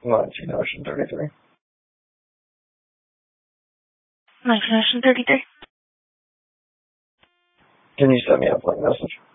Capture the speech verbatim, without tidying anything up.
nineteen Ocean thirty-three. nineteen Ocean thirty-three. Can you send me a blank message?